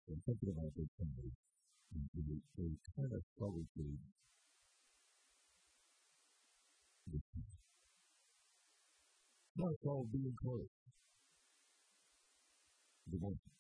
And thinking about this family, they kind of struggle to not all be encouraged. The one